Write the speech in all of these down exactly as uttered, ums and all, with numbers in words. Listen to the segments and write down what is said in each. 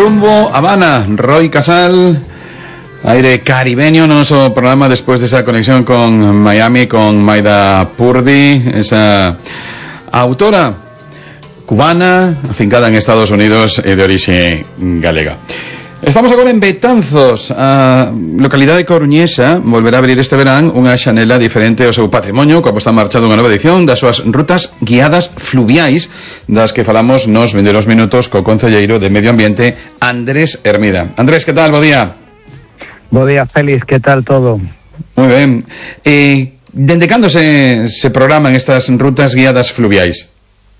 rumbo Habana. Roy Casal, aire caribeño, nuestro programa después de esa conexión con Miami, con Maida Purdy, esa autora cubana, afincada en Estados Unidos e de orixe galega. Estamos agora en Betanzos, a localidade coruñesa volverá a abrir este verán unha xanela diferente ao seu patrimonio, coa posta en marcha dunha nova edición das súas rutas guiadas fluviais, das que falamos nos vindeiros minutos co concelleiro de Medio Ambiente, Andrés Hermida. Andrés, que tal? Bo día. Bo día, Félix, que tal todo? Moi ben. Eh, dende cando se, se programan estas rutas guiadas fluviais?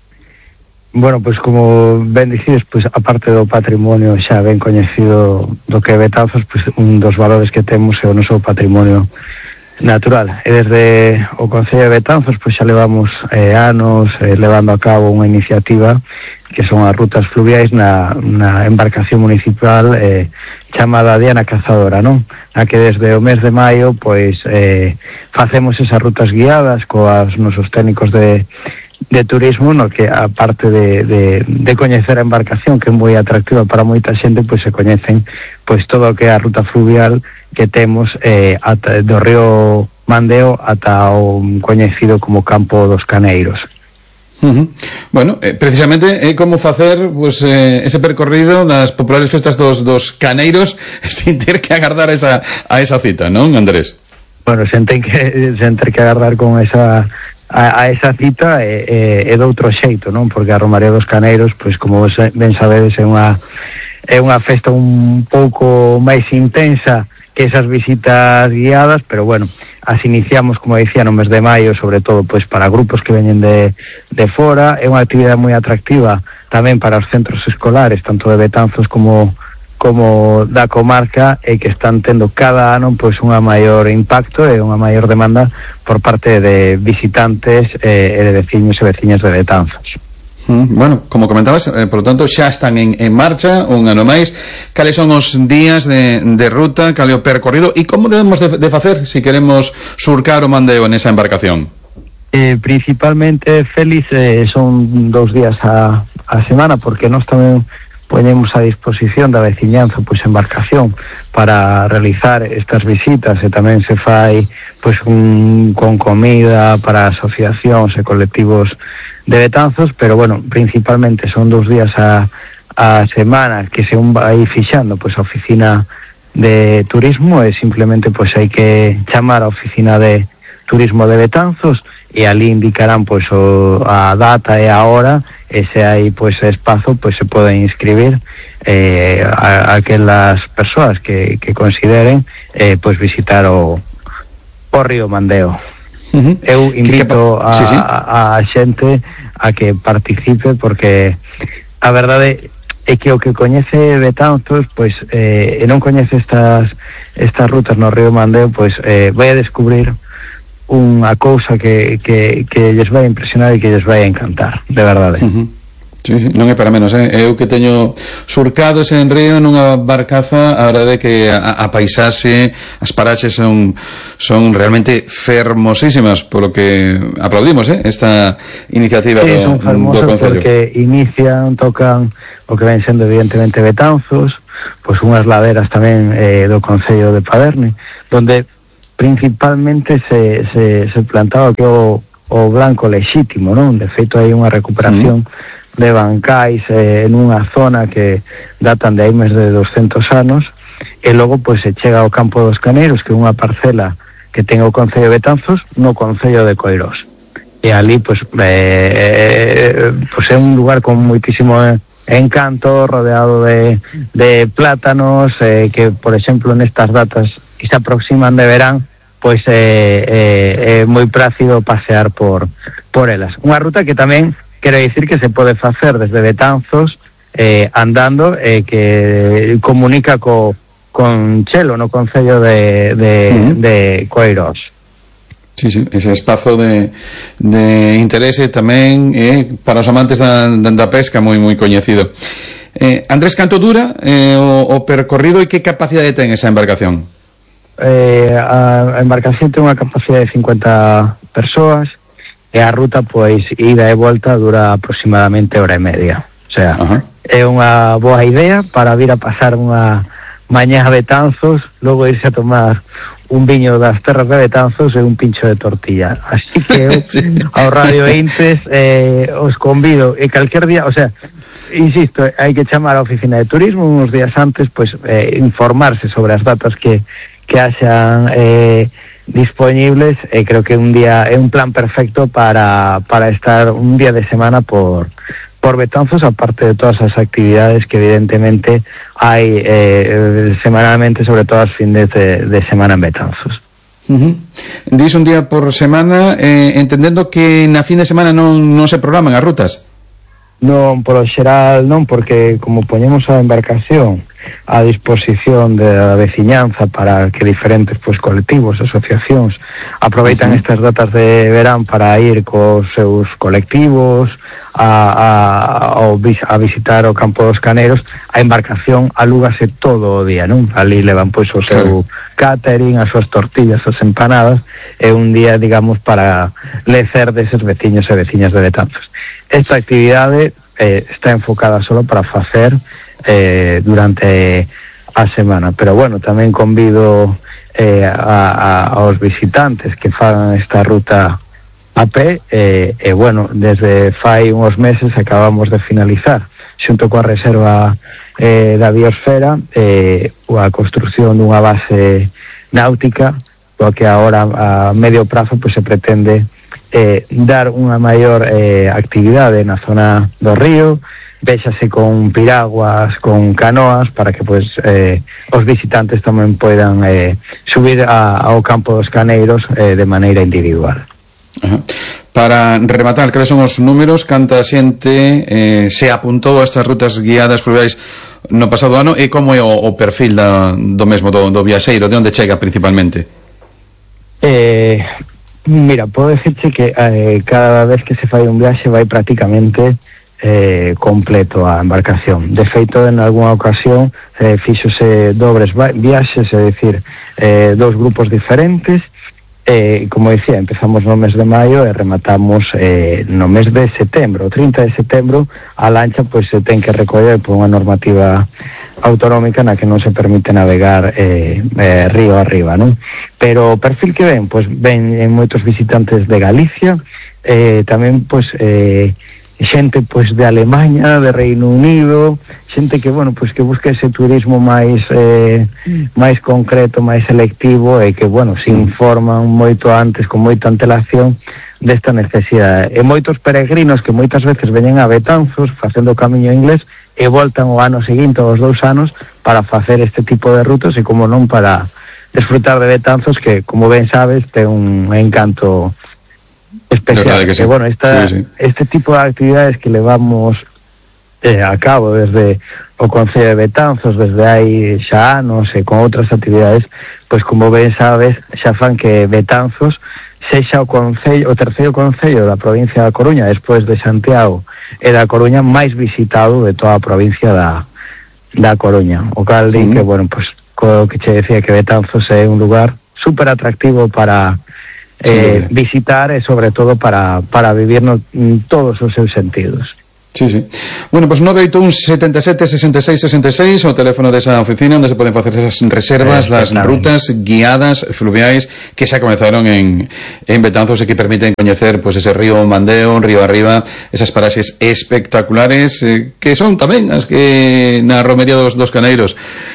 Bueno, pois pues como ben dicides, pois pues, a parte do patrimonio xa ben coñecido do que é Betanzos, pois pues, un dos valores que temos é o noso patrimonio natural. E desde o Concello de Betanzos, pois pues, xa levamos eh, anos eh, levando a cabo unha iniciativa que son as rutas fluviais na, na embarcación municipal eh, chamada Diana Cazadora, non? A que desde o mes de maio, pois, eh, facemos esas rutas guiadas coas nosos técnicos de de turismo, no que aparte de, de, de coñecer a embarcación, que é moi atractiva para moita xente, pois se coñecen pois todo o que é a ruta fluvial que temos eh, ata, do río Mandeo ata o coñecido como Campo dos Caneiros. Uh-huh. Bueno, eh, precisamente é eh, como facer pues, eh, ese percorrido das populares festas dos, dos caneiros sin ter que agardar esa, a esa cita, non, Andrés? Bueno, sen ter que, sen ter que agardar con esa A, a esa cita é, é, é de outro xeito, non? Porque a Romaría dos Caneiros, pois como ben sabedes, é unha é unha festa un pouco máis intensa que esas visitas guiadas, pero bueno, as iniciamos, como dicía, no mes de maio, sobre todo pois para grupos que veñen de, de fora. É unha actividade moi atractiva tamén para os centros escolares, tanto de Betanzos como como da comarca, e que están tendo cada ano pois unha maior impacto e unha maior demanda por parte de visitantes e de veciños e veciñas de Betanzos. Mm, bueno, como comentabas, eh, por lo tanto xa están en, en marcha un ano máis. Cales son os días de, de ruta, cal é o percorrido e como debemos de, de facer se si queremos surcar o Mandeo nesa embarcación? Eh, principalmente, Félix, eh, son dous días a, a semana, porque nós tamén poñemos a disposición da veciñanza pois embarcación para realizar estas visitas, e tamén se fai pois un, con comida para asociacións e colectivos de Betanzos, pero bueno, principalmente son dous días a, a semana que se un vai fixando pois a oficina de turismo, e simplemente pois hai que chamar a oficina de turismo de Betanzos e ali indicarán pois o, a data e a hora, e se hai pois espazo, pois se poden inscribir eh, a, a aquelas persoas que, que consideren eh, pois visitar o, o río Mandeo. Uh-huh. Eu invito a, sí, sí. a, a xente a que participe, porque a verdade é que o que coñece Betanzos pois eh, e non coñece estas estas rutas no río Mandeo, pois eh, vai a descubrir unha cousa que, que, que lles vai impresionar e que lles vai encantar, de verdade. Uh-huh. Sí, sí, non é para menos, eh? Eu que teño surcado ese enreo nunha barcaza, a verdade é que a, a paisaxe, as paraxes son son realmente fermosísimas, polo que aplaudimos, eh? Esta iniciativa sí, do, do Concello. Porque inician, tocan o que ven sendo evidentemente Betanzos, pois unhas laderas tamén eh, do Concello de Paderne, donde principalmente se, se, se plantaba que o, o blanco lexítimo, non? De feito hai unha recuperación mm. de bancais eh, en unha zona que datan de aí máis de doscentos anos, e logo pois se chega ao Campo dos Caneiros, que é unha parcela que ten o Concello de Betanzos no Concello de Coirós, e ali pois, eh, pois é un lugar con moitísimo encanto, rodeado de, de plátanos, eh, que por exemplo nestas datas que se aproximan de verán, pois é eh, eh, eh, moi prácido pasear por por elas. Unha ruta que tamén quero dicir que se pode facer desde Betanzos eh, andando, e eh, que comunica co, con Chelo no Concello de, de, uh-huh. de Coirós. Sí, sí, ese espazo de, de interese tamén é eh, para os amantes da, da pesca moi moi coñecido. Eh, Andrés, canto dura eh, o, o percorrido e que capacidade ten esa embarcación? Eh, a, a embarcación ten unha capacidade de cincuenta persoas, e a ruta, pois, ida e volta dura aproximadamente hora e media. O sea, uh-huh. é unha boa idea para vir a pasar unha mañá a Betanzos, logo irse a tomar un viño das terras de Betanzos e un pincho de tortilla. Así que eu, sí. Ao Radio Intes eh, os convido, e calquer día, o sea, insisto, hai que chamar a oficina de turismo uns días antes, pois eh, informarse sobre as datas que, que haxan eh, disponibles, e creo que un día é un plan perfecto para, para estar un día de semana por por Betanzos, aparte de todas as actividades que evidentemente hai eh, semanalmente, sobre todo as fines de, de semana en Betanzos. Uh-huh. Dis un día por semana, eh, entendendo que na fin de semana non, non se programan as rutas? Non, polo xeral non, porque como poñemos a embarcación a disposición da veciñanza para que diferentes pois colectivos, asociacións aproveitan uh-huh. estas datas de verán para ir cos seus colectivos a, a, a visitar o campo dos Caneiros, a embarcación alúgase todo o día, non? Ali levan pois o seu catering, as súas tortillas, as empanadas, é un día, digamos, para lecer deses veciños e veciñas de Betanzos. Esta actividade eh, está enfocada solo para facer eh, durante a semana, pero bueno, tamén convido eh, a, a, aos visitantes que fagan esta ruta a pé, e eh, eh, bueno, desde fai uns meses acabamos de finalizar xunto coa reserva eh, da biosfera eh, a construción dunha base náutica, o que agora a medio prazo pues, se pretende eh, dar unha maior eh, actividade na zona do río, véxase con piraguas, con canoas, para que pues, eh, os visitantes tamén poidan eh, subir a, ao campo dos Caneiros eh, de maneira individual. Ajá. Para rematar, cales son os números, canta xente eh, se apuntou a estas rutas guiadas fluviais no pasado ano, e como é o, o perfil da, do mesmo do, do viaxeiro, de onde chega principalmente? Eh, mira, podo decirche que eh, cada vez que se fai un viaxe vai prácticamente eh, completo a embarcación. De feito, en algunha ocasión eh, fíxose dobres viaxes, é dicir, eh, dous grupos diferentes. Eh, como decía, empezamos no mes de maio e rematamos eh, no mes de setembro. O trinta de setembro a lancha pois se ten que recoller por unha normativa autonómica na que non se permite navegar eh, eh, río arriba, non? Pero o perfil que ven, pois ven en moitos visitantes de Galicia, eh, tamén pois eh, xente pois de Alemanha, de Reino Unido, xente que, bueno, pois que busca ese turismo máis eh, máis concreto, máis selectivo, e que, bueno, se informan moito antes, con moita antelación desta necesidade. E moitos peregrinos que moitas veces veñen a Betanzos facendo o camiño inglés e voltan o ano seguinte, os dous anos, para facer este tipo de rutas, e como non para desfrutar de Betanzos, que, como ben sabes, ten un encanto especial. Que sí. Que, bueno, esta, sí, sí. Este tipo de actividades que levamos eh, a cabo desde o Concello de Betanzos, desde hai xa anos, e con outras actividades, pois como ben sabes, xa fan que Betanzos sexa o concello, o terceiro concello da provincia da Coruña, despois de Santiago e da Coruña, máis visitado de toda a provincia da, da Coruña. O cal di que, bueno, pois co que che decía, que Betanzos é un lugar super atractivo para Eh, sí, visitar, e sobre todo para, para vivir no, todos os seus sentidos. Sí, sí. Bueno, pues nove oito un sete sete sesenta e seis sesenta e seis, o teléfono desa oficina onde se poden facer esas reservas eh, das rutas guiadas fluviais que xa comenzaron en, en Betanzos, e que permiten coñecer pues, ese río Mandeo, río arriba, esas paraxes espectaculares eh, que son tamén as que na romería dos, dos Caneiros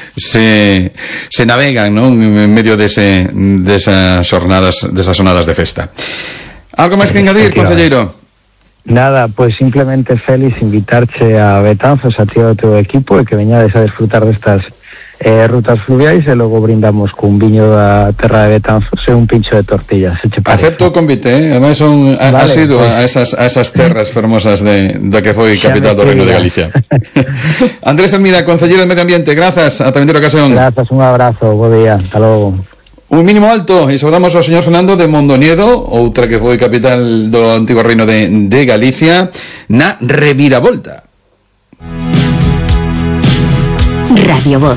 se, se navegan, ¿no?, en medio dese, desas jornadas, desas jornadas de festa. Algo máis que engadir, concelleiro? Nada, pois simplemente, Félix, invitarche a Betanzos, a ti e ao teu equipo, e que veñades a desfrutar destas eh, rutas fluviais, e logo brindamos cun viño da terra de Betanzos e un pincho de tortillas, se che parece. Acepto o convite, eh? Ademais son a, vale, asido pues, a, esas, a esas terras fermosas de, da que foi capital do Reino de Galicia. Andrés Hermida, concelleiro de Medio Ambiente, grazas, ata vindeira ocasión. Grazas, un abrazo, bo día, hasta logo. Un mínimo alto, e saudamos ao señor Fernando de Mondoñedo, outra que foi capital do antigo reino de, de Galicia, na reviravolta. Radio Voz.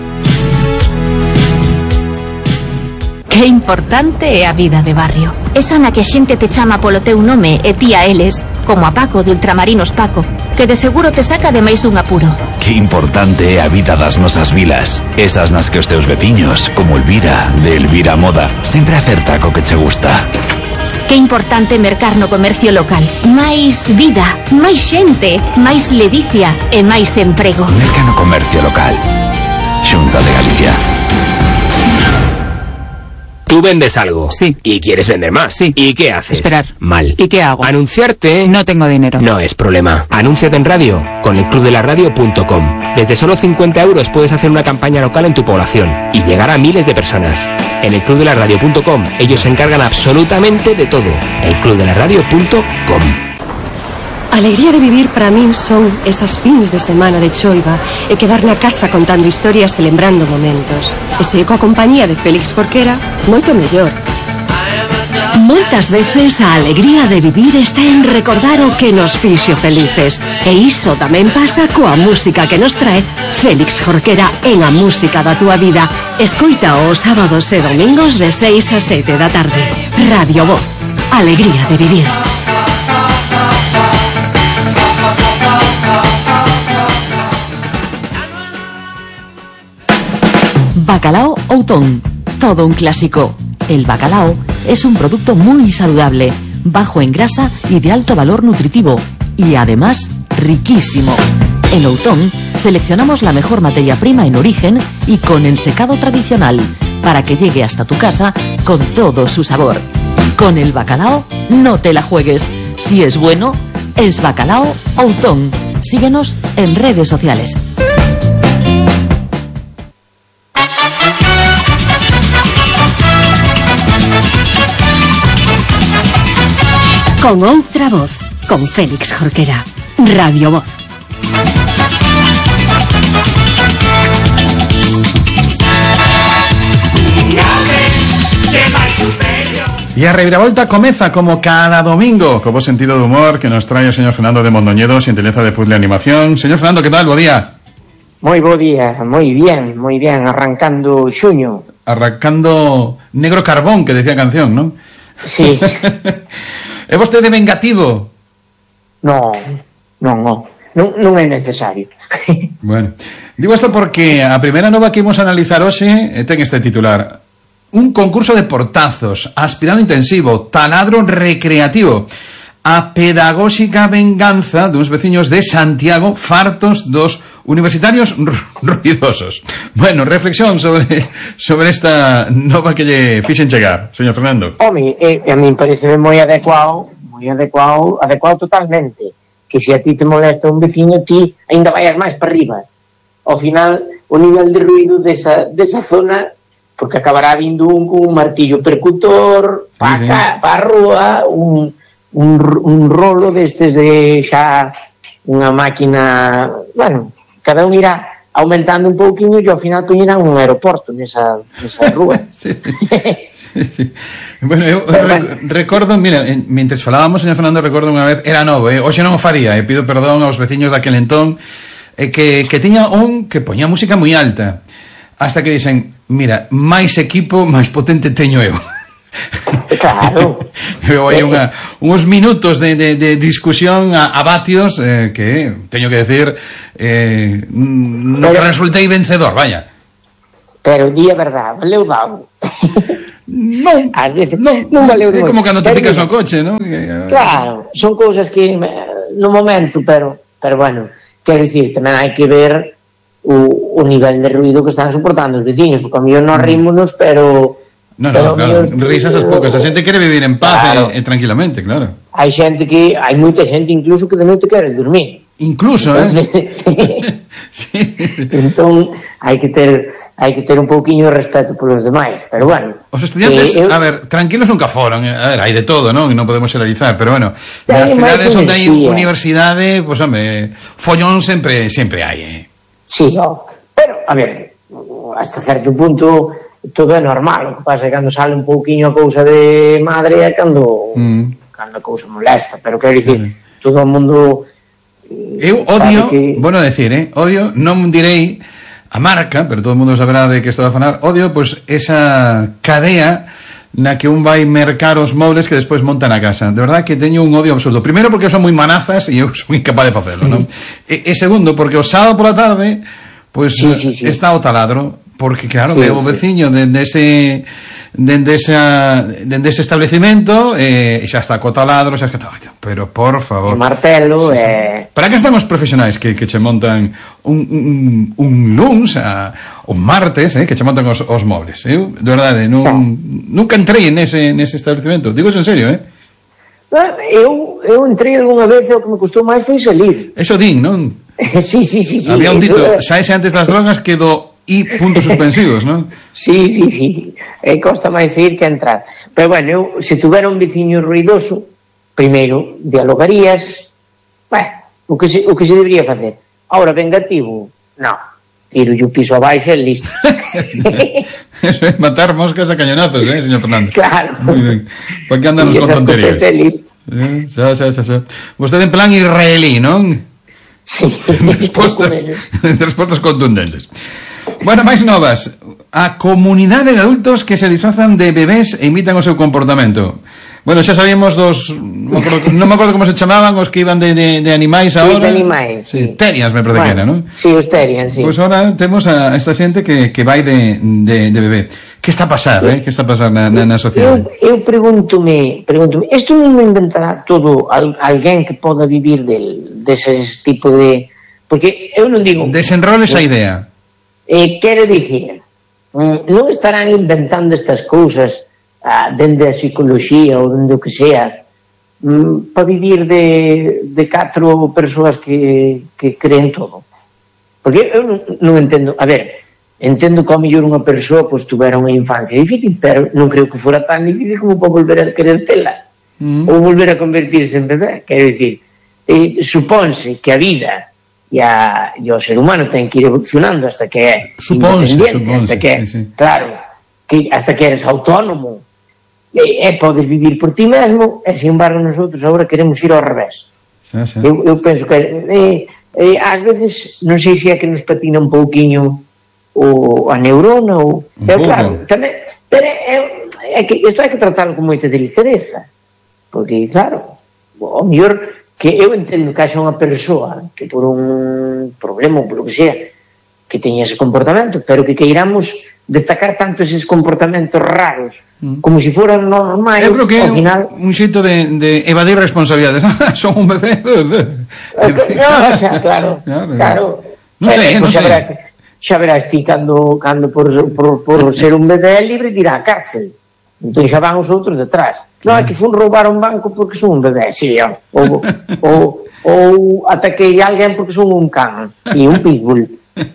Que importante é a vida de barrio. Esa na que a xente te chama polo teu nome e ti a eles, como a Paco de Ultramarinos Paco. que de seguro te saca de máis dun apuro. Que importante é a vida das nosas vilas. Esas nas que os teus veciños, como Elvira, de Elvira Moda, sempre acerta co que che gusta. Que importante mercar no comercio local. Máis vida, máis xente, máis ledicia e máis emprego. Merca no comercio local. Xunta de Galicia. Tú vendes algo. Sí. Y quieres vender más. Sí. ¿Y qué haces? Esperar. Mal. ¿Y qué hago? Anunciarte. No tengo dinero. No es problema. Anúnciate en radio con el club de la radio punto com. Desde solo cincuenta euros puedes hacer una campaña local en tu población y llegar a miles de personas. En el club de la radio punto com ellos se encargan absolutamente de todo. el club de la radio punto com. A alegría de vivir para min son esas fins de semana de choiva e quedar na casa contando historias e lembrando momentos. E se coa compañía de Félix Jorquera, moito mellor. Moitas veces a alegría de vivir está en recordar o que nos fixo felices. E iso tamén pasa coa música que nos trae Félix Jorquera en A Música da Túa Vida. Escoita os sábados e domingos de seis a sete da tarde. Radio Voz. Alegría de vivir. Bacalao Outón, todo un clásico. El bacalao es un producto muy saludable, bajo en grasa y de alto valor nutritivo, y además riquísimo. En Outón seleccionamos la mejor materia prima en origen y con el secado tradicional, para que llegue hasta tu casa con todo su sabor. Con el bacalao no te la juegues. Si es bueno, es Bacalao Outón. Síguenos en redes sociales. Con outra voz, con Félix Jorquera. Radio Voz. E a reviravolta comeza como cada domingo, co bo sentido de humor que nos trae o señor Fernando de Mondoñedo, sintonía de Puzzle Animación. Señor Fernando, que tal? Bo día. Moi bo día, moi bien, moi bien, arrancando xuño. Arrancando negro carbón, que decía a canción, non? Sí. É vostede vengativo? No, non, non, non, non é necesario. Bueno, digo isto porque a primeira nova que imos analizar hoxe ten este titular: un concurso de portazos, aspirado intensivo, taladro recreativo, a pedagóxica venganza duns veciños de Santiago fartos dos universitarios ruidosos. Bueno, reflexión sobre sobre esta nova que lle fixen chegar, señor Fernando. Home, eh, a mí parece moi adecuado, moi adecuado, adecuado totalmente, que se a ti te molesta un veciño, ti ainda vayas máis para arriba. Ao final, o nivel de ruido desa, desa zona, porque acabará vindo un con un martillo percutor, para sí, sí. pa a rúa, un, un, un rolo destes de xa unha máquina, bueno, cada un irá aumentando un pouquinho e ao final poñerán un aeroporto nesa, nesa rúa. Sí, sí, sí. Bueno, eu rec recordo, mira, en, mientras falábamos, señor Fernando, recordo unha vez, era novo, eh? Hoxe non o faría, e pido perdón aos veciños daquel entón, eh, que, que tiña un que poñía música moi alta, hasta que dicen, mira, máis equipo, máis potente teño eu. Claro. Eu hai unha, uns minutos de, de, de discusión a, a vatios eh, que, teño que decir, eh, no pero, que resultei vencedor, vaya. Pero di a verdad, valeu dado. Non, ás veces non, non valeu é como cando te picas no coche, non? Claro, son cousas que no momento, pero pero bueno, quero dicir, tamén hai que ver o, o nivel de ruido que están soportando os veciños, porque a mellor non rímonos, pero No, no, claro, risas as poucas. A xente quere vivir en paz, claro, e, e tranquilamente, claro. Hai xente que, hai moita xente incluso que de noite quere dormir. Incluso, entonces, eh? Sí. Entón, hai que ter hai que ter un pouquiño de respeto polos demais, pero bueno. Os estudiantes, eh, eu... a ver, tranquilos nunca foron, a ver, hai de todo, non? E non podemos generalizar, pero bueno, nas cidades onde hai universidade, pois, pues, home, follón sempre sempre hai, eh. Sí, oh, pero, a ver, hasta certo punto todo é normal, o que pasa é que cando sale un pouquiño a cousa de madre é cando mm. cando a cousa molesta, pero quero dicir, mm. todo o mundo eu odio, que... bueno decir, eh, odio, non direi a marca, pero todo o mundo saberá de que estou a falar, odio, pois, esa cadea na que un vai mercar os mobles que despois monta na casa. De verdad que teño un odio absurdo. Primeiro porque son moi manazas e eu son incapaz de facelo, non? E, e segundo porque o sábado pola tarde pois pues, sí, sí, sí. está o taladro, porque claro, sí, o veciño sí. dende ese dende esa dende ese establecimento e eh, xa está co taladro, xa está, pero por favor. O martelo é... Eh... Para que están os profesionais que, que che montan un, un, un luns a, un martes, eh, que che montan os, os mobles. Eu, de verdade, non, sí. nunca entrei nese, nese establecemento. Digo eso en serio, eh? Eu, eu entrei algunha vez e o que me custou máis foi salir. Eso din, non? sí, sí, sí, sí. Había un dito, saese antes das drogas que do I puntos suspensivos, non? Sí, sí, sí. E costa máis ir que entrar. Pero bueno, eu, se tuvera un veciño ruidoso, primeiro dialogarías, bueno, o que se, o que se debería facer. Ahora, vengativo, no. Tiro o piso abaixo e listo. Eso é matar moscas a cañonazos, eh, señor Fernando? Claro. Muy bien. ¿Por qué andanos con tonterías? Eh, xa, xa, xa, xa. Vostede en plan israelí, non? Sí. Respostas, respostas contundentes. Bueno, máis novas. A comunidade de adultos que se disfrazan de bebés e imitan o seu comportamento. Bueno, xa sabíamos dos... Non me acordo, non me acordo como se chamaban os que iban de, de, de animais agora. Sí, de animais, sí. sí. Terians, me parece bueno, que era, non? Sí, os terians, sí. Pois pues ahora temos a esta xente que, que vai de, de, de bebé. Que está a pasar, eh? Que está a pasar na, na, na sociedade? Eu, eu pregúntome, pregúntome, isto non inventará todo al, alguén que poda vivir del, deses tipo de... Porque eu non digo... Desenroles a idea. Eh, quero dicir, non estarán inventando estas cousas ah, dende a psicología ou dende o que sea mm, para vivir de, de catro persoas que, que creen todo. Porque eu non, non entendo, a ver, entendo que ao mellor unha persoa pois tuvera unha infancia difícil, pero non creo que fora tan difícil como para volver a querer tela mm. ou volver a convertirse en bebé. Quero dicir, eh, supónse que a vida e, a, e o ser humano ten que ir evolucionando hasta que é suponse, independiente, suponse, hasta que, sí, sí. claro, que hasta que eres autónomo e, e podes vivir por ti mesmo, e sin embargo nosotros agora queremos ir ao revés. Sí, sí. Eu, eu penso que eh, eh, ás veces non sei se é que nos patina un pouquiño o, a neurona ou, é claro, tamén, pero é, é que isto hai que tratarlo con moita delicadeza, porque claro, o mellor que eu entendo que haxa unha persoa que por un problema ou por o que sea que teña ese comportamento, pero que queiramos destacar tanto eses comportamentos raros mm. como se si foran normais. Eu creo que é final... un xeito de, de evadir responsabilidades. Son un bebé. No, o sea, claro, claro. Non sei, eh, non xa sei. Verás, xa verás ti cando, cando por, por, por ser un bebé libre dirá a cárcel. Entón xa van os outros detrás. Non, é que fun roubar un banco porque son un bebé, sí, ó. Ou, ou, ou ataquei a alguén porque son un can e un pitbull.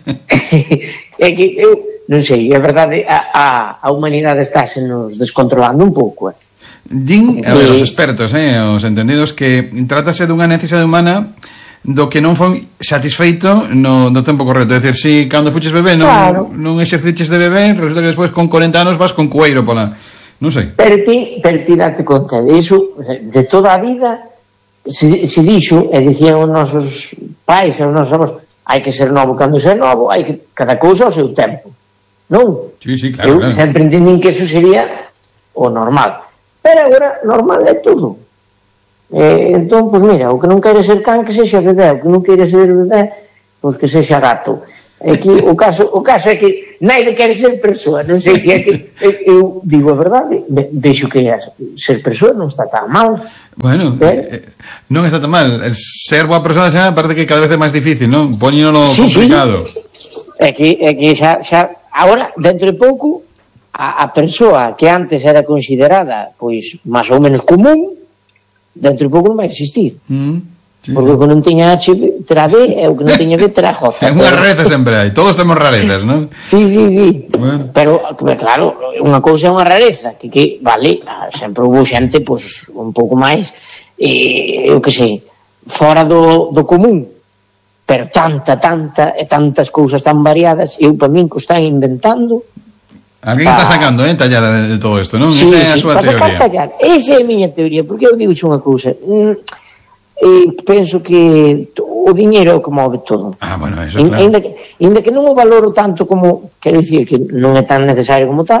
É que eu non sei, é verdade, a, a, a humanidade estáse nos descontrolando un pouco, eh. Din, a ver, os expertos, eh, os entendidos, que trátase dunha necesidade humana do que non foi satisfeito no, no tempo correcto. É dicir, si cando fuches bebé non, claro. non exerciches de bebé, resulta que despois con corenta anos vas con cueiro pola... Non sei. Pero ti, pero ti date conta de iso, de toda a vida se, se dixo, e dicían os nosos pais e os nosos avós, hai que ser novo cando ser novo, hai que cada cousa ao seu tempo, non? Sí, sí, claro, Eu claro. sempre entendín que eso sería o normal, pero agora normal é tudo. Eh, entón, pois mira, o que non quere ser can que sexa bebé, o que non quere ser bebé pois que sexa gato. Aquí o caso, o caso é que naide quere ser persoa, non sei se é que eu, eu digo a verdade, vexo que ser persoa non está tan mal. Bueno, eh, non está tan mal. Ser boa persoa xa parece que cada vez é máis difícil, non? Poñénolo sí, complicado. Sí. É que, é que xa, xa agora, dentro de pouco, a, a persoa que antes era considerada pois máis ou menos común, dentro de pouco non vai existir. Mm. Sí, porque sí. O que non tiña H terá B e o que non tiña B terá J. É unha rareza sempre hai, todos temos rarezas, non? Sí, sí, sí. Bueno. Pero, claro, unha cousa é unha rareza, que, que vale, sempre houve xente, pois, un pouco máis, eh, eu que sei, fora do, do común, pero tanta, tanta, e tantas cousas tan variadas, eu, para min, que están inventando... Alguén está sacando, eh, tallada de todo isto, non? Sí, esa é a sí, súa para sacar teoría. tallar. Esa é a miña teoría, porque eu digo unha cousa... Mm, Eh, penso que o diñeiro é o que move todo. Ah, bueno, eso claro. Ainda que, ainda que non o valoro tanto como, quero dicir que non é tan necesario como tal,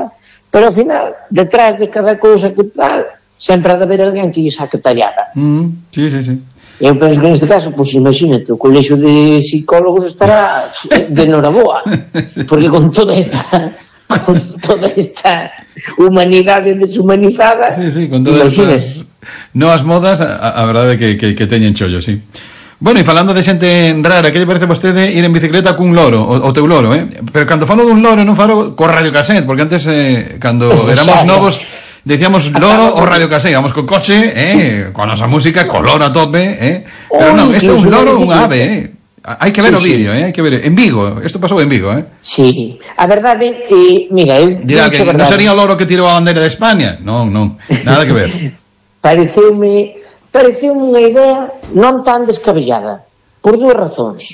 pero ao final, detrás de cada cousa que tal, sempre ha de haber alguén que lle saque tallada. Mm, sí, sí, sí. Eu penso que neste caso, pois imagínate, o colexio de psicólogos estará de noraboa, porque con toda esta con toda esta humanidade deshumanizada, sí, sí, con todas estas novas modas, a, a verdade que, que, que teñen chollo, sí. Bueno, e falando de xente rara, que lle parece a vostede ir en bicicleta cun loro, o, o teu loro, eh? Pero cando falo dun loro non falo co radiocassette, porque antes, eh, cando éramos novos, decíamos loro o radiocassette, íbamos co coche, eh, con nosa música, co loro a tope, eh? Pero non, este é un loro, un ave, eh? Hai que ver o vídeo, eh? Hai que ver, en Vigo, isto pasou en Vigo, eh? Sí, a verdade, eh, mira, eu dirá que non sería o loro que tirou a bandeira de España, non, non, nada que ver. Pareceume pareceume unha idea non tan descabellada, por dúas razóns.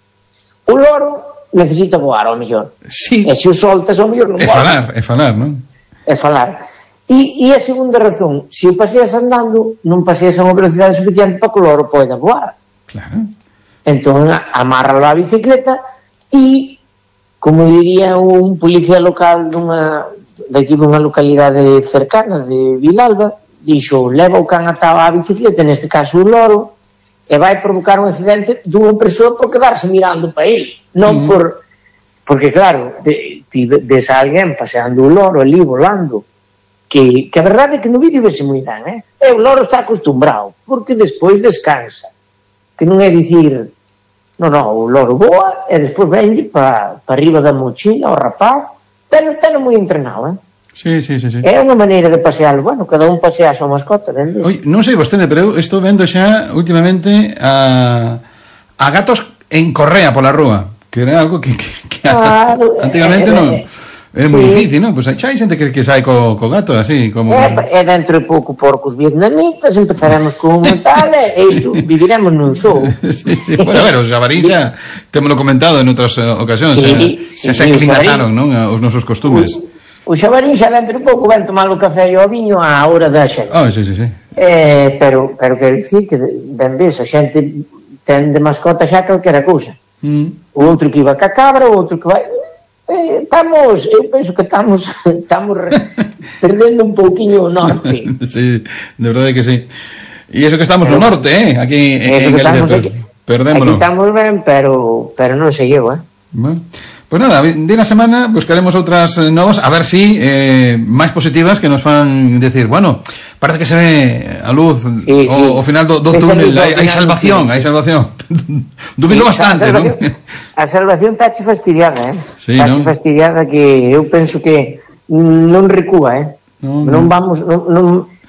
O loro necesita voar, ao mellor. Sí. E se o soltas, ao mellor non voa. É falar, é falar, non? É falar. E, e a segunda razón, se o paseas andando, non paseas a unha velocidade suficiente para que o loro poida voar. Claro. Entón, amárralo á bicicleta e, como diría un policía local dunha, daqui dunha localidade cercana de Vilalba, dixo, leva o can atado á bicicleta, neste caso o loro, e vai provocar un accidente dunha persoa por quedarse mirando para ele, non mm. por... Porque, claro, ti de, des a alguén paseando o loro ali, volando, que, que a verdade é que no vídeo vese moi ben, eh? E o loro está acostumbrado, porque despois descansa. Que non é dicir, non, non, o loro voa, e despois venlle para pa arriba da mochila, o rapaz, teno, teno moi entrenado, eh? Sí, sí, sí, sí. É unha maneira de pasealo. Bueno, cada un pasea a súa mascota, vendes? Oi, non sei vostede, pero eu estou vendo xa últimamente a, a gatos en correa pola rúa, que era algo que, que, que claro, antigamente eh, non era sí. moi difícil, non? Pois pues xa hai xente que, que sai co, co gato así como... É, é dentro de pouco porcos vietnamitas, empezaremos con un tal e isto, viviremos nun zoo. Sí, sí. Bueno, a ver, os xabarín xa témolo comentado en outras uh, ocasións, sí, xa, xa sí, se aclimataron, non? Os nosos costumes. Uy. O xabarín xa dentro de pouco ven tomar o café e o viño á hora da xente. Ah, sí, sí, sí. Eh, pero, pero quero dicir que ben ves, a xente ten de mascota xa calquera cousa. Mm. O outro que iba ca cabra, o outro que vai... Eh, estamos, eu penso que estamos estamos perdendo un pouquiño o norte. Sí, de verdade que sí. E eso que estamos pero, no norte, eh? Aquí en Galicia, perdémolo. Aquí estamos ben, pero, pero non seguiu, eh? Bueno. Pues nada, de la semana buscaremos outras novas, a ver si eh, máis positivas que nos fan decir, bueno, parece que se ve a luz sí, sí. O, o final do, do túnel, hai, hai salvación, hai salvación. Dubido sí, bastante, a salvación, ¿no? A salvación está che fastidiada, eh? Sí, está che ¿no? fastidiada que eu penso que non recúa, eh? No, non no. vamos, non, non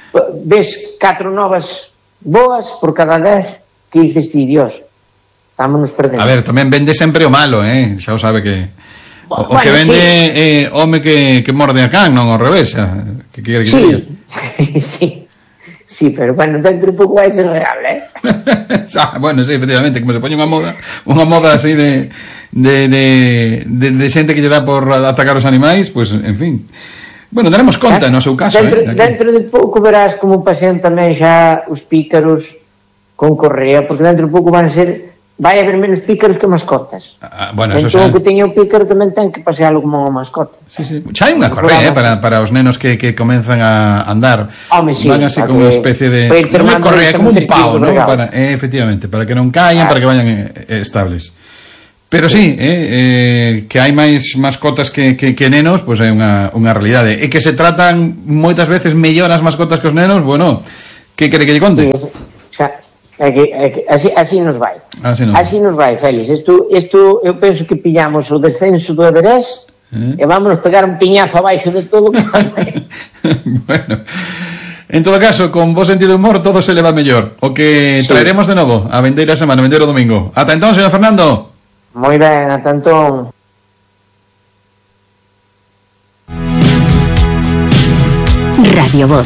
ves catro novas boas por cada dez que dices ti, Dios. Estámonos perdendo. A ver, tamén vende sempre o malo, eh? Xa o sabe que o, bueno, o que vende sí. eh, home que, que morde a can, non ao revés, que quere que sí. diga. Sí, sí, pero bueno, dentro de pouco vai ser real, eh? Bueno, sí, efectivamente, como se pone unha moda, unha moda así de de, de, de, de xente que lle dá por atacar os animais, pues, en fin. Bueno, daremos conta no seu caso, dentro, eh? De dentro de pouco verás como pasean tamén xa os pícaros con correa, porque dentro de pouco van a ser... vai haber menos pícaros que mascotas. Ah, bueno, eso entón, xa... o que teña o pícaro tamén ten que pasealo como unha mascota. Sí, sí. Xa hai unha correa, eh, para, para os nenos que, que comenzan a andar. Home, sí, van así como unha especie de... Non é correa, como un pau, ¿no? Para, eh, efectivamente, para que non caian, ah. para que vayan eh, estables. Pero sí, eh, eh, que hai máis mascotas que, que, que nenos, pois pues é unha, unha realidade. E que se tratan moitas veces mellor as mascotas que os nenos, bueno, que quere que lle conte? Sí, xa... É que, é que así, así nos vai. Así nos, así nos vai, Félix. Isto, isto, eu penso que pillamos o descenso do Everest eh? e vámonos pegar un piñazo abaixo de todo. Bueno, en todo caso, con vos sentido de humor todo se le va mellor. O que sí. Traeremos de novo a vendeira semana, a vendeiro domingo. Ata entón, señor Fernando. Moi ben, ata entón. Radio Voz.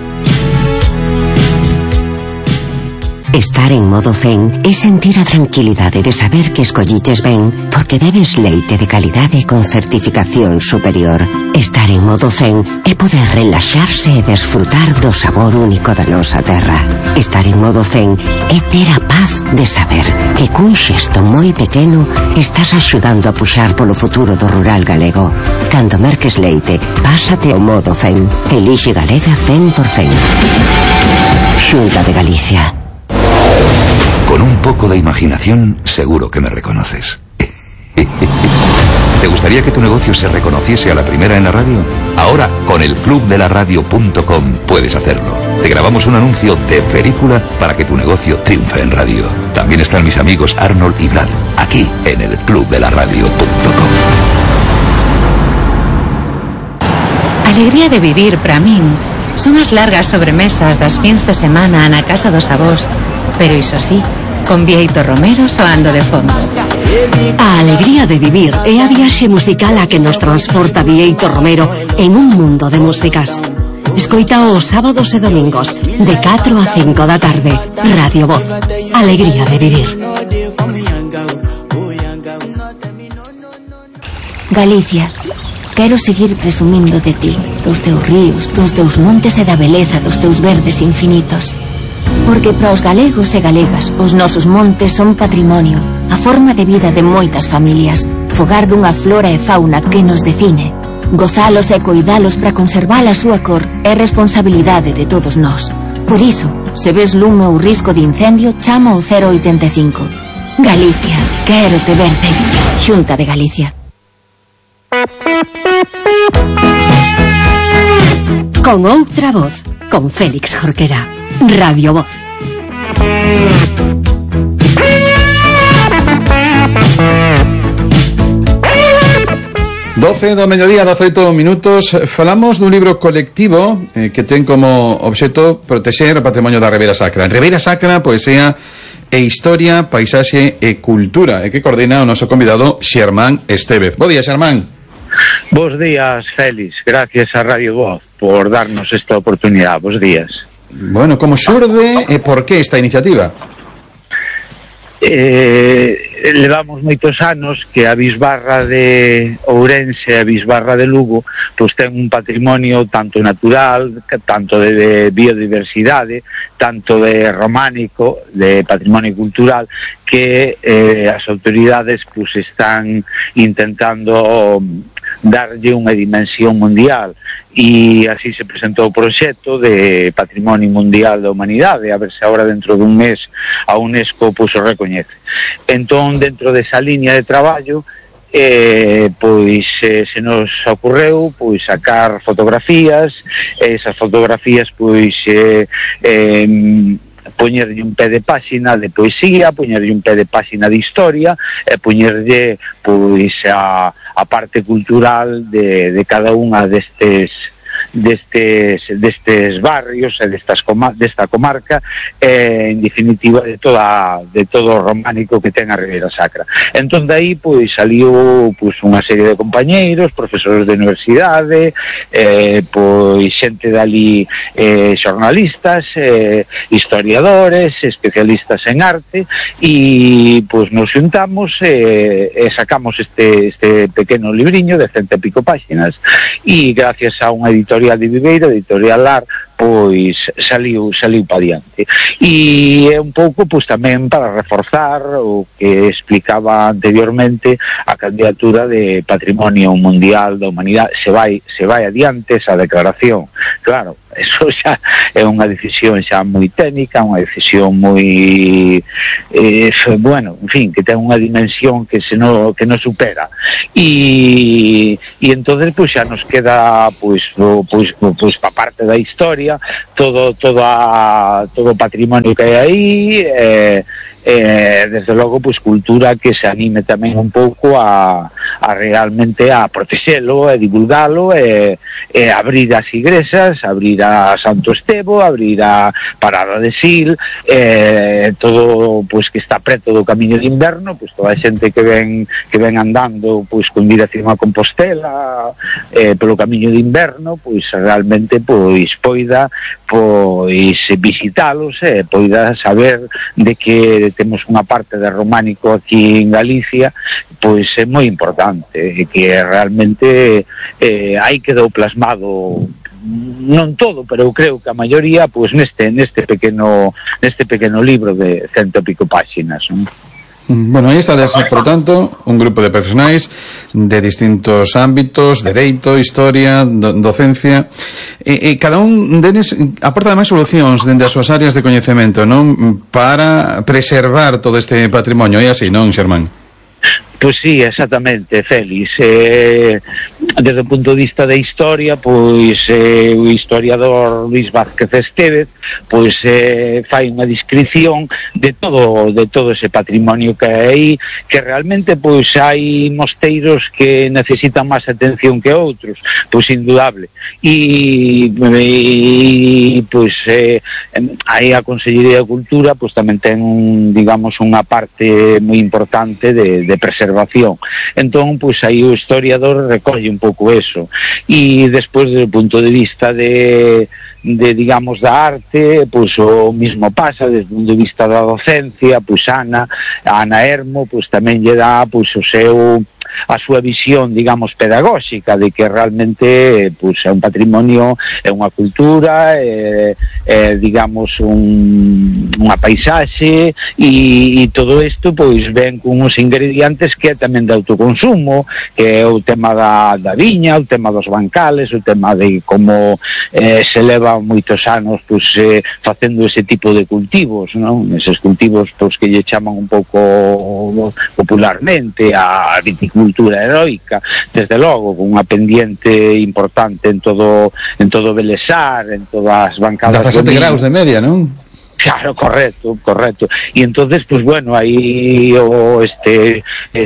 Estar en modo zen é sentir a tranquilidade de saber que escolliches ben porque bebes leite de calidade con certificación superior. Estar en modo zen é poder relaxarse e desfrutar do sabor único da nosa terra. Estar en modo zen é ter a paz de saber que cun xesto moi pequeno estás axudando a puxar polo futuro do rural galego. Cando merques leite, pásate ao modo zen. Elixe Galega cen por cen. Xunta de Galicia. Con un poco de imaginación, seguro que me reconoces. ¿Te gustaría que tu negocio se reconociese a la primera en la radio? Ahora, con el club de la radio punto com puedes hacerlo. Te grabamos un anuncio de película para que tu negocio triunfe en radio. También están mis amigos Arnold y Brad, aquí en el club de la radio punto com. Alegría de vivir para min son as largas sobremesas das fins de semana na casa dos avós, pero iso sí, con Bieito Romero soando de fondo. A alegría de vivir é a viaxe musical a que nos transporta Bieito Romero en un mundo de músicas. Escoita os sábados e domingos de catro a cinco da tarde. Radio Voz. Alegría de vivir. Galicia, quero seguir presumindo de ti, dos teus ríos, dos teus montes e da beleza dos teus verdes infinitos. Porque para os galegos e galegas os nosos montes son patrimonio, a forma de vida de moitas familias, fogar dunha flora e fauna que nos define. Gozalos e coidalos para conservar a súa cor é responsabilidade de todos nós. Por iso, se ves lume ou risco de incendio, chama ao cero oitenta e cinco. Galicia, quero te verde. Xunta de Galicia. Con outra voz, con Félix Jorquera. Radio Voz. doce do mediodía, dezaoito minutos. Falamos dun libro colectivo eh, que ten como obxecto protexer o patrimonio da Ribeira Sacra. Ribeira Sacra, poesía e historia, paisaxe e cultura, e que coordina o noso convidado Xermán Estévez. Bo día, Xermán. Bos días, Félix. Gracias a Radio Voz por darnos esta oportunidade. Bos días. Bueno, como xurde e por que esta iniciativa? Eh, levamos moitos anos que a Bisbarra de Ourense e a Bisbarra de Lugo pois ten un patrimonio tanto natural, tanto de, de biodiversidade, tanto de románico, de patrimonio cultural, que eh, as autoridades pois están intentando darlle unha dimensión mundial, e así se presentou o proxecto de Patrimonio Mundial da Humanidade, a ver se agora dentro dun mes a UNESCO pois o recoñece. Entón, dentro desa liña de traballo, eh, pois eh, se nos ocorreu pois sacar fotografías, esas fotografías pois eh, eh, poñerlle un pé de páxina de poesía, poñerlle un pé de páxina de historia e poñerlle pois a, a parte cultural de, de cada unha destes destes destes barrios e destas coma, desta comarca, eh, en definitiva de toda de todo o románico que ten a Ribeira Sacra. Entón dai pois saliu pois unha serie de compañeiros, profesores de universidade, eh, pois xente dali, eh, xornalistas, eh, historiadores, especialistas en arte, e pois nos xuntamos e eh, sacamos este este pequeno libriño de cento e pico páxinas, e gracias a unha editorial de Viveiro, editorial Lar, pois saliu saliu pa diante. E é un pouco pois tamén para reforzar o que explicaba anteriormente, a candidatura de Patrimonio Mundial da Humanidade. Se vai se vai adiante esa declaración. Claro, eso xa é unha decisión xa moi técnica, unha decisión moi eh, bueno, en fin, que ten unha dimensión que se no, que no supera. E e entonces pois xa nos queda pois pois pois pa parte da historia, todo todo a, todo o patrimonio que hai aí, eh, eh, desde logo pois cultura que se anime tamén un pouco a, a realmente a protexelo e divulgalo e, e abrir as igrexas, abrir a Santo Estevo, abrir a Parada de Sil, eh, todo pois que está preto do Camiño de Inverno, pois toda a xente que ven que ven andando pois con dirección a Compostela eh, polo Camiño de Inverno, pois realmente pois poida pois visitalos e eh, poida saber de que temos unha parte de románico aquí en Galicia, pois é moi importante e que realmente eh, aí quedou plasmado non todo, pero eu creo que a maioría pois neste neste pequeno neste pequeno libro de cento e pico páxinas, non? Bueno, aí está, por tanto, un grupo de profesionais de distintos ámbitos, dereito, historia, do, docencia, e, e cada un deles aporta ademais solucións dende as súas áreas de coñecemento, non? Para preservar todo este patrimonio, é así, non, Xermán? Pois sí, exactamente, Félix. Eh, desde o punto de vista da historia, pois eh, o historiador Luis Vázquez Estévez pois eh, fai unha descripción de todo de todo ese patrimonio que hai, que realmente pois hai mosteiros que necesitan máis atención que outros, pois indudable. E, e pois eh, aí a Consellería de Cultura pois tamén ten un, digamos, unha parte moi importante de, de preservación. Entón, pois aí o historiador recolle un pouco eso. E despois, desde o punto de vista de, de digamos, da arte, pois o mismo pasa, desde o punto de vista da docencia, pois Ana, Ana Hermo, pois tamén lle dá pois o seu a súa visión, digamos, pedagóxica de que realmente pois é un patrimonio, é unha cultura, é, é digamos un, unha paisaxe e, e todo isto pois ven con uns ingredientes que é tamén de autoconsumo, que é o tema da, da viña, o tema dos bancales, o tema de como eh, se leva moitos anos pois eh, facendo ese tipo de cultivos, non? Eses cultivos pois que lle chaman un pouco popularmente a viticultura cultura heroica, desde logo, con unha pendiente importante en todo en todo Belesar, en todas as bancadas dezasete graus de media, non? Claro, correcto, correcto. Y entonces, pues bueno, aí o este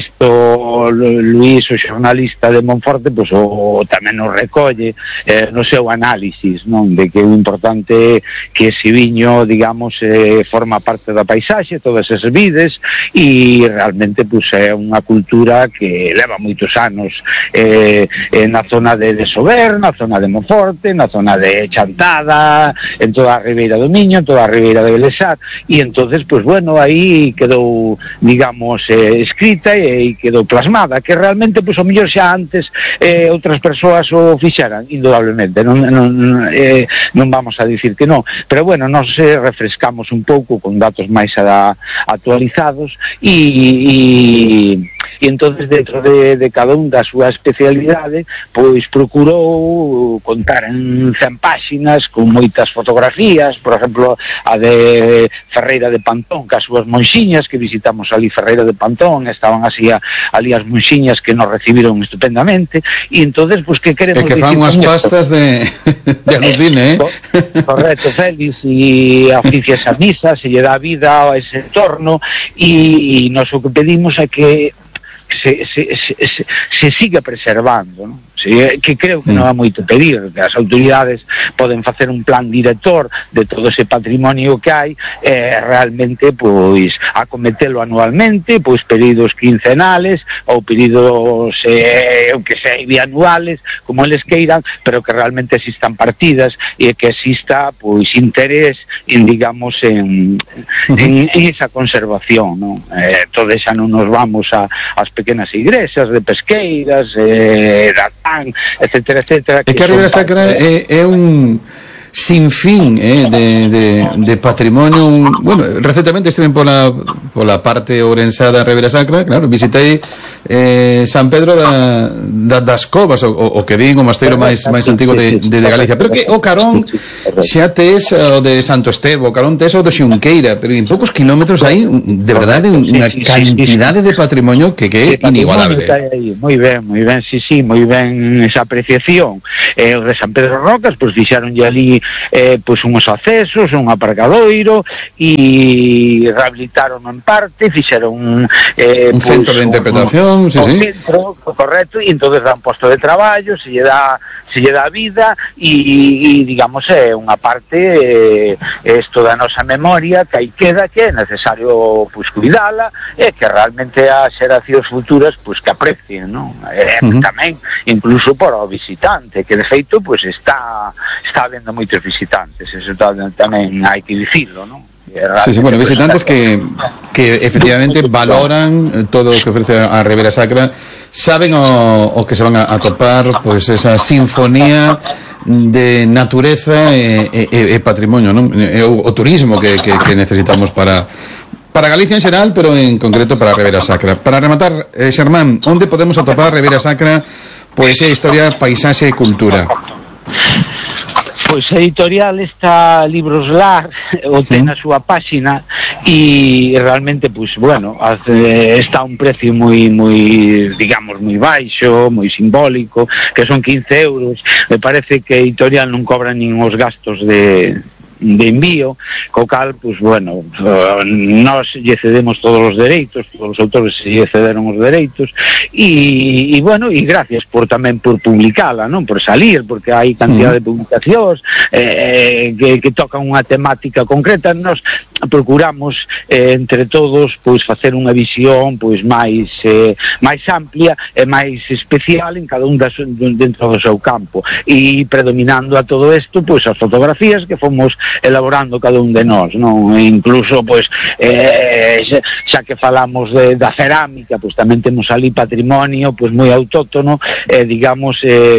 esto Luis, o xornalista de Monforte, pues o tamén nos recolle eh, no seu análisis, non, de que é importante que ese viño, digamos, eh, forma parte da paisaxe, todas esas vides, e realmente pues é unha cultura que leva moitos anos eh, na zona de, de Sober, na zona de Monforte, na zona de Chantada, en toda a Ribeira do Miño, en toda a Ribeira de Belesar, e entonces, pues bueno, aí quedou, digamos, eh, escrita e quedou plasmada, que realmente, pues o mellor xa antes eh, outras persoas o fixaran, indudablemente, non, non, eh, non vamos a dicir que non, pero bueno, nos eh, refrescamos un pouco con datos máis a, actualizados e, e, e entonces dentro de, de cada un da súa especialidade, pois procurou contar en cen páxinas con moitas fotografías, por exemplo, a de Ferreira de Pantón, que as súas monxiñas, que visitamos ali Ferreira de Pantón, estaban así a, ali as monxiñas que nos recibiron estupendamente, e entonces, pues, que queremos dicir? Que fan unhas pastas de, de alucine, eh? Correcto, Félix, e oficias a misa, se lle dá vida a ese entorno, e, e nos o que pedimos é que se, se, se, se, se siga preservando, non? Sí, que creo que non é moito pedir, que as autoridades poden facer un plan director de todo ese patrimonio que hai, eh, realmente pois acometelo anualmente, pois períodos quincenales ou períodos eh, que sei bianuales, como eles queiran, pero que realmente existan partidas e que exista pois interés en, digamos, en, en, en esa conservación, non? Eh, todos xa non nos vamos a as pequenas igrexas de pesqueiras, eh, da etcétera, etcétera. É que a Ribeira Sacra é, é un sinfín eh, de, de, de patrimonio. Un, bueno, recentemente estive pola, pola parte ourensada da Ribeira Sacra, claro, visitei eh, San Pedro da, da, das Covas, o, o que din o mosteiro máis máis antigo de, de, de Galicia, pero que o carón xa tes o de Santo Estevo, o carón tes o de Xunqueira, pero en poucos kilómetros hai de verdade unha cantidade de patrimonio que, que é inigualable. Moi ben, moi ben, sí, sí, moi ben esa apreciación. Eh, o de San Pedro Rocas, pois fixaronlle ali eh, pois unhos accesos, un aparcadoiro, e rehabilitaron en parte, fixeron eh, un pois, centro de interpretación, un, sí, un sí. centro, correcto, e entonces dan posto de traballo, se lle dá se lle dá vida, e, e digamos é unha parte eh, isto da nosa memoria que aí queda, que é necesario pois cuidala, e que realmente as xeracións futuras pois que aprecien, non? E, uh-huh. Tamén incluso para o visitante, que de feito pois está está habendo moitos visitantes, eso tamén hai que dicirlo, non? Sí, sí, bueno, visitantes que, que efectivamente valoran todo o que ofrece a Ribeira Sacra, saben o, o que se van a, a topar, pois esa sinfonía de natureza e, e, e patrimonio, non? E o, o turismo que, que, que necesitamos para para Galicia en xeral, pero en concreto para Ribeira Sacra. Para rematar, eh, Xermán, onde podemos atopar Ribeira Sacra, poesía, historia, paisaxe e cultura? Pois a editorial está Libros Lar, o ten a súa páxina, e realmente, pois, bueno, hace, está a un precio moi, moi, digamos, moi baixo, moi simbólico, que son quince euros. Me parece que a editorial non cobra nin os gastos de de envío, co cal, pues bueno, uh, nós lle cedemos todos os dereitos, todos os autores lle cederon os dereitos, e, e bueno, e gracias por tamén por publicala, non? Por salir, porque hai cantidad de publicacións eh, que, que tocan unha temática concreta. Nós procuramos eh, entre todos pois facer unha visión pois máis eh, máis amplia e máis especial en cada un das, dentro do seu campo, e predominando a todo isto pois as fotografías que fomos elaborando cada un de nós, non? E incluso pois eh, xa, xa que falamos de, da cerámica, pois tamén temos ali patrimonio pois moi autóctono, eh, digamos eh,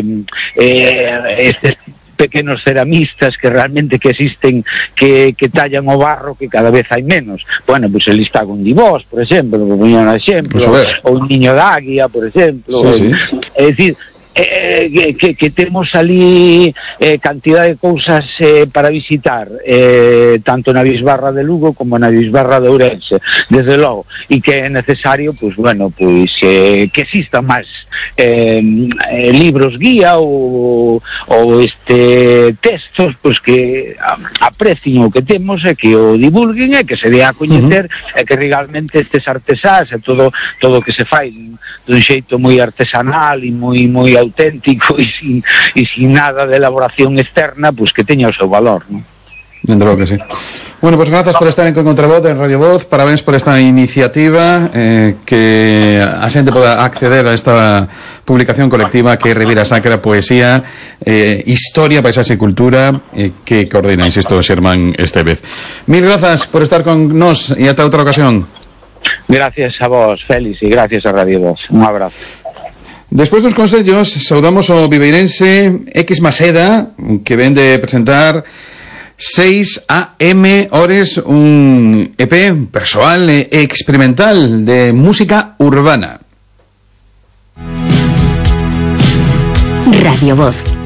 eh, estes pequenos ceramistas que realmente que existen, que, que tallan o barro, que cada vez hai menos. Bueno, pois pues el está Gondibós, por exemplo, por poñer un exemplo, ou un niño da águia, por exemplo. Sí, sí. É dicir, Eh, que, que, que temos ali eh, cantidad de cousas eh, para visitar, eh, tanto na Bisbarra de Lugo como na Bisbarra de Ourense, desde logo, e que é necesario, pois bueno, pois eh, que existan máis eh, eh, libros guía ou, ou este textos pois que aprecien o que temos e que o divulguen e que se dé a coñecer, uh-huh. e que realmente estes artesáns e todo todo o que se fai dun xeito moi artesanal e moi moi auténtico e sin, e sin nada de elaboración externa, pues que teña o seu valor, ¿no? Dentro que sí. Bueno, pues gracias por estar en Contravoz, en Radio Voz, parabéns por esta iniciativa, eh, que a xente poda acceder a esta publicación colectiva que é Ribeira Sacra, poesía, eh, historia, paisaxe e cultura, eh, que coordina, insisto, Xermán Estevez. Mil grazas por estar con nos e ata outra ocasión. Gracias a vos, Félix, e gracias a Radio Voz. Un abrazo. Despois dos consellos, saudamos o viveirense X Maseda, que ven de presentar seis a eme Ores, un E P persoal e experimental de música urbana. Radio Voz.